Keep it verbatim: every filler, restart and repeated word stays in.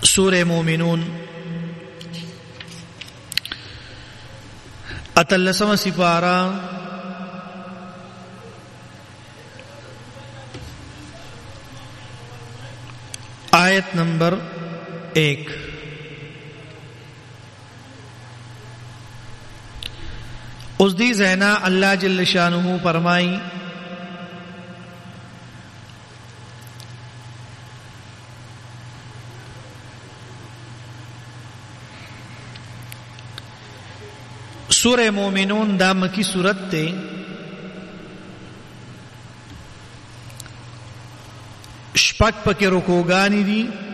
سورہ مومنون اتلسم سپارہ آیت نمبر ایک. اس دی زینا اللہ جل شانہ فرمائی سورہ مومنون دا مکی سورت تے شپک پک رکوگانی دی